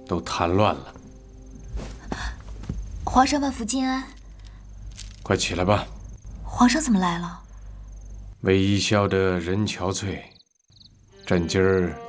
都瘫乱了。 皇上万福金安。 快起来吧。 皇上怎么来了？ 为义孝的任憔悴，朕今儿